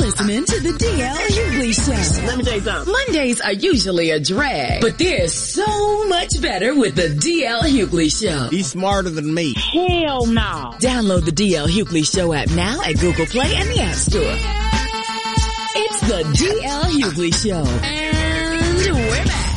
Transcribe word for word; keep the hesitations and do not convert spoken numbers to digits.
listening to the D L Hughley Show. Let me tell you something. Mondays are usually a drag, but there's so much better with the D L Hughley Show. He's smarter than me. Hell no. Download the D L Hughley Show app now at Google Play and the App Store. It's the D L Hughley Show. And we're back.